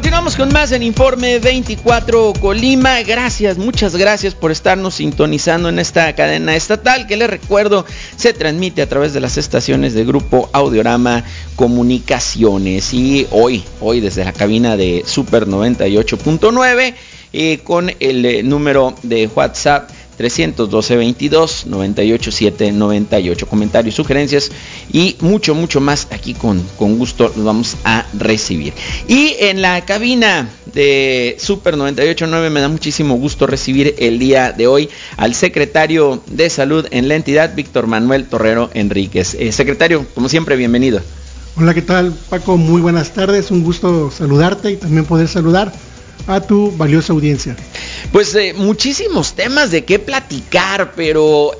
Continuamos con más en Informe 24 Colima. Gracias, muchas gracias por estarnos sintonizando en esta cadena estatal que les recuerdo se transmite a través de las estaciones de Grupo Audiorama Comunicaciones. Y hoy desde la cabina de Super 98.9 con el número de WhatsApp 312-22-98798. Comentarios, sugerencias y mucho más aquí con gusto los vamos a recibir. Y en la cabina de Super 98.9 me da muchísimo gusto recibir el día de hoy al secretario de Salud en la entidad, Víctor Manuel Torrero Enríquez. Secretario, como siempre, bienvenido. Hola, ¿qué tal, Paco? Muy buenas tardes, un gusto saludarte y también poder saludar a tu valiosa audiencia. Pues muchísimos temas de qué platicar, pero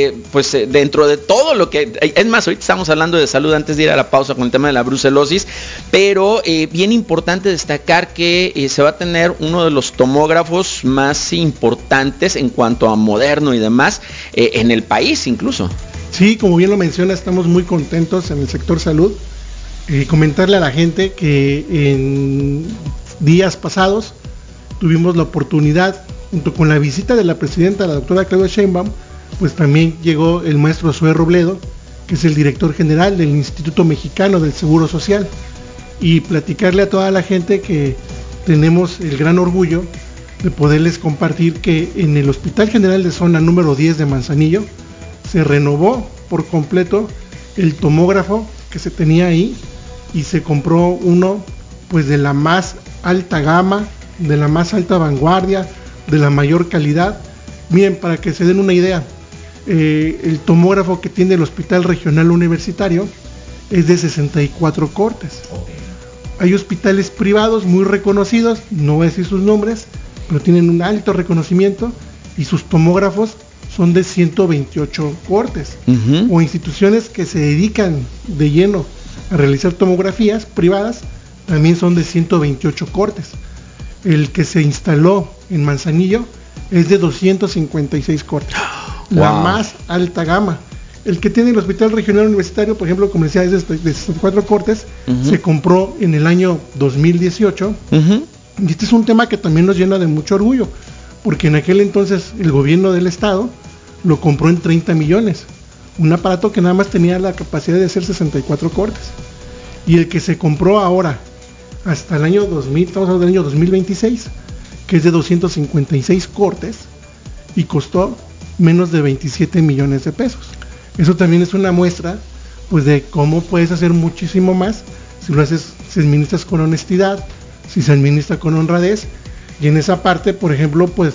dentro de todo lo que... Es más, ahorita estamos hablando de salud antes de ir a la pausa con el tema de la brucelosis, pero bien importante destacar que se va a tener uno de los tomógrafos más importantes en cuanto a moderno y demás en el país incluso. Sí, como bien lo menciona, estamos muy contentos en el sector salud. Comentarle a la gente que en días pasados tuvimos la oportunidad, junto con la visita de la presidenta, la doctora Claudia Sheinbaum, pues también llegó el maestro Zoé Robledo, que es el director general del Instituto Mexicano del Seguro Social, y platicarle a toda la gente que tenemos el gran orgullo de poderles compartir que en el Hospital General de Zona número 10 de Manzanillo se renovó por completo el tomógrafo que se tenía ahí y se compró uno pues de la más alta gama, de la más alta vanguardia, de la mayor calidad. Miren, para que se den una idea, el tomógrafo que tiene el Hospital Regional Universitario es de 64 cortes. Hay hospitales privados muy reconocidos, no voy a decir sus nombres, pero tienen un alto reconocimiento y sus tomógrafos son de 128 cortes. O instituciones que se dedican de lleno a realizar tomografías privadas también son de 128 cortes. El que se instaló en Manzanillo es de 256 cortes, la más alta gama. El que tiene el Hospital Regional Universitario, por ejemplo, como decía, es de 64 cortes, se compró en el año 2018, y este es un tema que también nos llena de mucho orgullo, porque en aquel entonces el gobierno del estado lo compró en 30 millones, un aparato que nada más tenía la capacidad de hacer 64 cortes, y el que se compró ahora, hasta el año 2000, estamos hablando del año 2026, que es de 256 cortes y costó menos de 27 millones de pesos. Eso también es una muestra pues de cómo puedes hacer muchísimo más si lo haces, si administras con honestidad, si se administra con honradez. Y en esa parte, por ejemplo, pues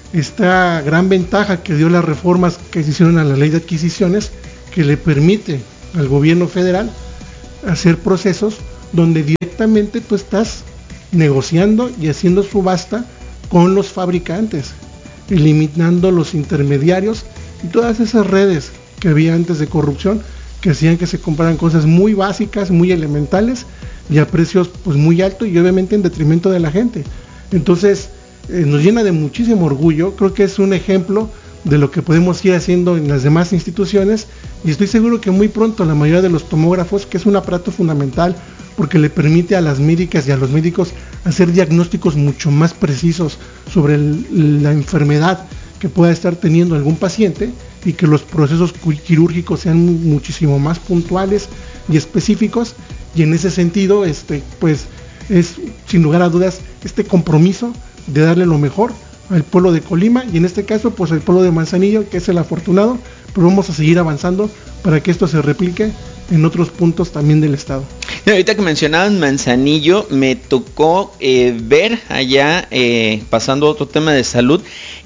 esta gran ventaja que dio las reformas que se hicieron a la ley de adquisiciones, que le permite al gobierno federal hacer procesos donde directamente tú estás negociando y haciendo subasta con los fabricantes, eliminando los intermediarios y todas esas redes que había antes de corrupción que hacían que se compraran cosas muy básicas, muy elementales y a precios pues muy altos y obviamente en detrimento de la gente. Entonces nos llena de muchísimo orgullo. Creo que es un ejemplo de lo que podemos ir haciendo en las demás instituciones y estoy seguro que muy pronto la mayoría de los tomógrafos, que es un aparato fundamental porque le permite a las médicas y a los médicos hacer diagnósticos mucho más precisos sobre la enfermedad que pueda estar teniendo algún paciente y que los procesos quirúrgicos sean muchísimo más puntuales y específicos, y en ese sentido pues es sin lugar a dudas este compromiso de darle lo mejor al pueblo de Colima y en este caso pues al pueblo de Manzanillo, que es el afortunado, pero vamos a seguir avanzando para que esto se replique en otros puntos también del estado. Ahorita que mencionaban Manzanillo, me tocó ver allá, pasando a otro tema de salud,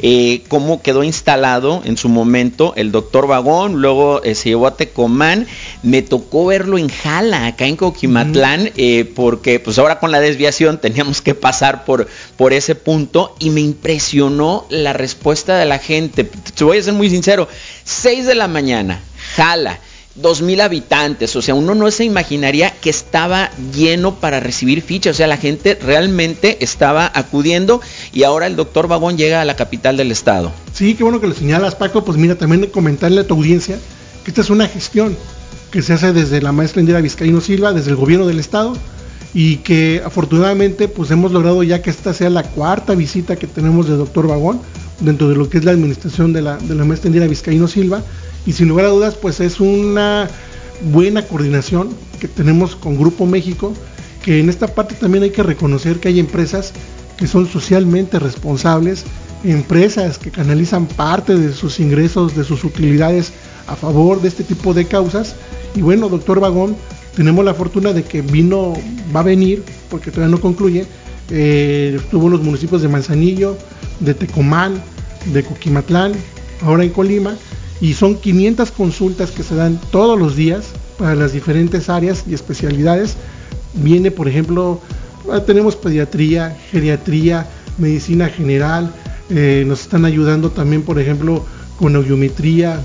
cómo quedó instalado en su momento el doctor Vagón, luego se llevó a Tecomán, me tocó verlo en Jala, acá en Coquimatlán, porque pues ahora con la desviación teníamos que pasar por ese punto y me impresionó la respuesta de la gente. Te voy a ser muy sincero, 6 de la mañana, Jala, 2,000 habitantes, o sea, uno no se imaginaría que estaba lleno para recibir fichas, o sea, la gente realmente estaba acudiendo y ahora el doctor Vagón llega a la capital del estado. Sí, qué bueno que lo señalas, Paco. Pues mira, también comentarle a tu audiencia que esta es una gestión que se hace desde la maestra Indira Vizcaíno Silva, desde el gobierno del estado, y que afortunadamente pues hemos logrado ya que esta sea la cuarta visita que tenemos de doctor Vagón dentro de lo que es la administración de la maestra Indira Vizcaíno Silva, y sin lugar a dudas pues es una buena coordinación que tenemos con Grupo México, que en esta parte también hay que reconocer que hay empresas que son socialmente responsables, empresas que canalizan parte de sus ingresos, de sus utilidades a favor de este tipo de causas. Y bueno, doctor Vagón, tenemos la fortuna de que va a venir, porque todavía no concluye, estuvo en los municipios de Manzanillo, de Tecomán, de Coquimatlán, ahora en Colima, y son 500 consultas que se dan todos los días para las diferentes áreas y especialidades. Viene, por ejemplo, tenemos pediatría, geriatría, medicina general, nos están ayudando también, por ejemplo, con audiometría,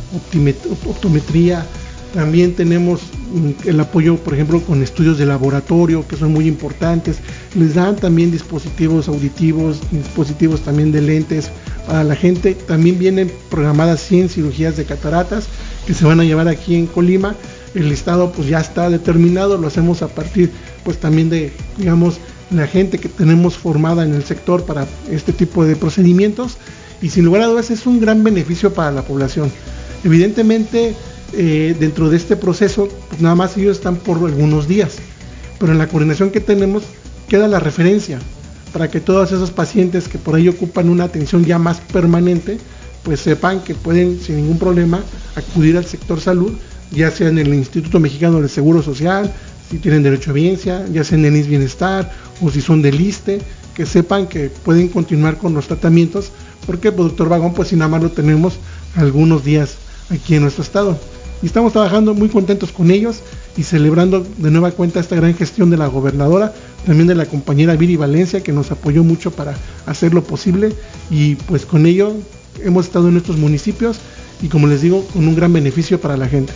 optometría. También tenemos el apoyo, por ejemplo, con estudios de laboratorio, que son muy importantes. Les dan también dispositivos auditivos, dispositivos también de lentes para la gente. También vienen programadas 100 cirugías de cataratas que se van a llevar aquí en Colima. El listado pues ya está determinado, lo hacemos a partir pues también de, digamos, la gente que tenemos formada en el sector para este tipo de procedimientos, y sin lugar a dudas es un gran beneficio para la población. Evidentemente, dentro de este proceso, pues nada más ellos están por algunos días, pero en la coordinación que tenemos queda la referencia para que todos esos pacientes que por ahí ocupan una atención ya más permanente, pues sepan que pueden sin ningún problema acudir al sector salud, ya sea en el Instituto Mexicano del Seguro Social, si tienen derecho a bienestar, ya sea en el IMSS Bienestar o si son del ISSSTE, que sepan que pueden continuar con los tratamientos, porque el doctor Vagón pues sin nada más lo tenemos algunos días aquí en nuestro estado. Y estamos trabajando muy contentos con ellos y celebrando de nueva cuenta esta gran gestión de la gobernadora, también de la compañera Viri Valencia, que nos apoyó mucho para hacerlo posible, y pues con ello hemos estado en estos municipios y, como les digo, con un gran beneficio para la gente.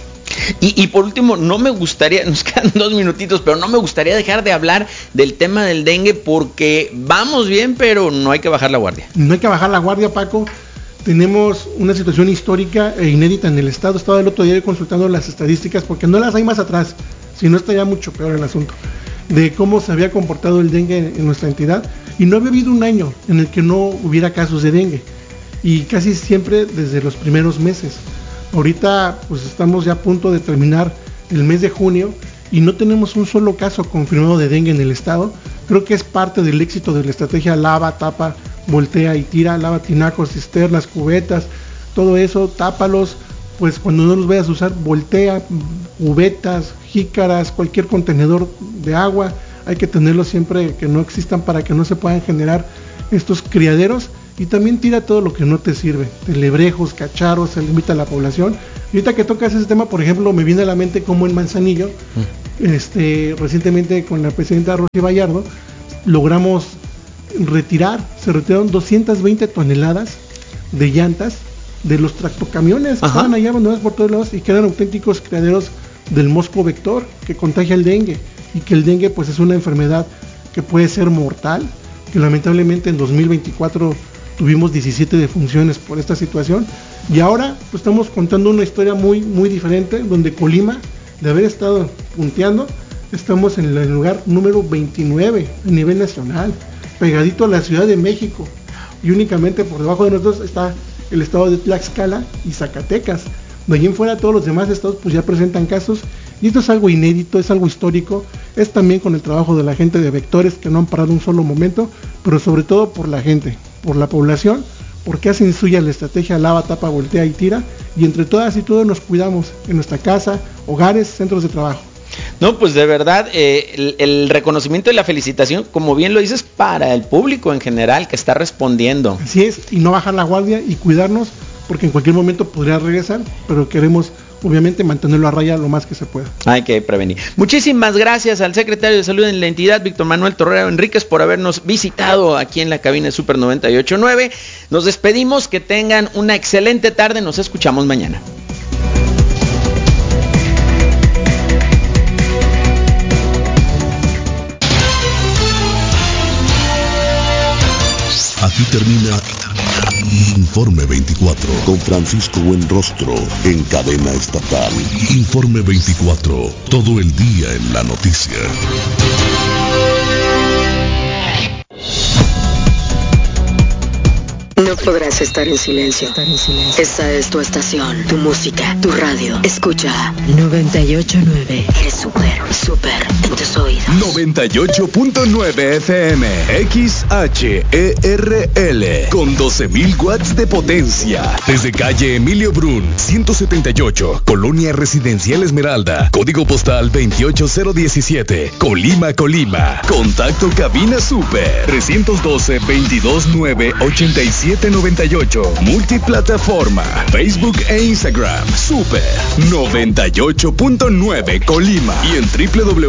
Y por último, no me gustaría, nos quedan 2 minutitos, pero no me gustaría dejar de hablar del tema del dengue, porque vamos bien, pero no hay que bajar la guardia. No hay que bajar la guardia, Paco. Tenemos una situación histórica e inédita en el estado. Estaba el otro día consultando las estadísticas, porque no las hay más atrás, si no estaría mucho peor el asunto, de cómo se había comportado el dengue en nuestra entidad, y no había habido un año en el que no hubiera casos de dengue, y casi siempre desde los primeros meses. Ahorita pues estamos ya a punto de terminar el mes de junio y no tenemos un solo caso confirmado de dengue en el estado. Creo que es parte del éxito de la estrategia lava, tapa, voltea y tira. Lava tinacos, cisternas, cubetas, todo eso, tápalos, pues cuando no los vayas a usar, voltea, cubetas, jícaras, cualquier contenedor de agua, hay que tenerlos siempre que no existan para que no se puedan generar estos criaderos. Y también tira todo lo que no te sirve, telebrejos, cacharros, se limita a la población. Y ahorita que tocas ese tema, por ejemplo, me viene a la mente como en Manzanillo, recientemente con la presidenta Rosy Vallardo, logramos se retiraron 220 toneladas de llantas de los tractocamiones que estaban allá abandonados por todos lados y que eran auténticos criaderos del mosco vector que contagia el dengue, y que el dengue pues es una enfermedad que puede ser mortal, que lamentablemente en 2024 tuvimos 17 defunciones por esta situación, y ahora pues estamos contando una historia muy muy diferente, donde Colima, de haber estado punteando, estamos en el lugar número 29 a nivel nacional, pegadito a la Ciudad de México, y únicamente por debajo de nosotros está el estado de Tlaxcala y Zacatecas. De allí en fuera todos los demás estados pues ya presentan casos, y esto es algo inédito, es algo histórico. Es también con el trabajo de la gente de Vectores, que no han parado un solo momento, pero sobre todo por la gente, por la población, porque hacen suya la estrategia lava, tapa, voltea y tira, y entre todas y todos nos cuidamos en nuestra casa, hogares, centros de trabajo. No, pues de verdad, el reconocimiento y la felicitación, como bien lo dices, para el público en general que está respondiendo. Así es, y no bajar la guardia y cuidarnos, porque en cualquier momento podría regresar, pero queremos obviamente mantenerlo a raya lo más que se pueda. Hay que prevenir. Muchísimas gracias al secretario de Salud en la entidad, Víctor Manuel Torrero Enríquez, por habernos visitado aquí en la cabina de Super 98.9. Nos despedimos, que tengan una excelente tarde, nos escuchamos mañana. Aquí termina Informe 24 con Francisco Buenrostro en cadena estatal. Informe 24, todo el día en la noticia. podrás estar en silencio. Esta es tu estación, tu música, tu radio. Escucha 98.9. Eres súper en tus oídos. 98.9 FM XHERL con 12.000 watts de potencia. Desde calle Emilio Brun, 178, Colonia Residencial Esmeralda, código postal 28017, Colima. Contacto cabina super 312-229-8798. Multiplataforma, Facebook e Instagram. Super 98.9 Colima y en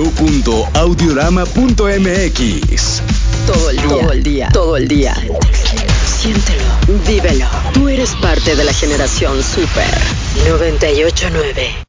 www.audiorama.mx. Todo el día. Siéntelo, vívelo. Tú eres parte de la generación Super 98.9.